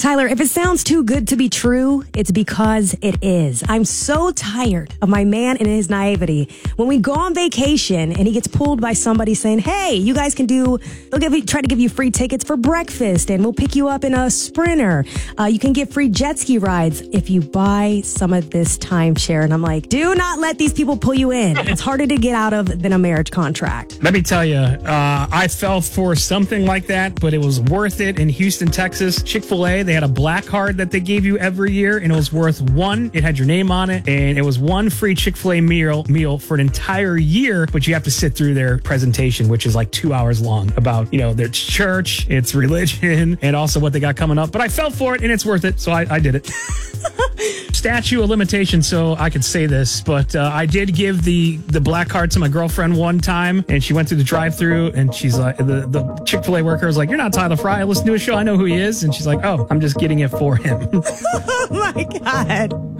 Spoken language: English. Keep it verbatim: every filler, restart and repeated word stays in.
Tyler, if it sounds too good to be true, it's because it is. I'm so tired of my man and his naivety. When we go on vacation and he gets pulled by somebody saying, hey, you guys can do, they'll give you, try to give you free tickets for breakfast and we'll pick you up in a Sprinter. Uh, you can get free jet ski rides if you buy some of this timeshare. And I'm like, do not let these people pull you in. It's harder to get out of than a marriage contract. Let me tell you, uh, I fell for something like that, but it was worth it in Houston, Texas. Chick-fil-A, they had a black card that they gave you every year, and it was worth one. It had your name on it, and it was one free Chick-fil-A meal meal for an entire year, but you have to sit through their presentation, which is like two hours long, about, you know, their church, its religion, and also what they got coming up. But I fell for it, and it's worth it, so I, I did it. Statute of limitations, so I could say this, but uh, I did give the the black card to my girlfriend one time, and she went through the drive-thru, and she's like, the, the Chick-fil-A worker was like, you're not Tyler Fry, I listen to a show, I know who he is, and she's like, oh, I'm just getting it for him. Oh my God.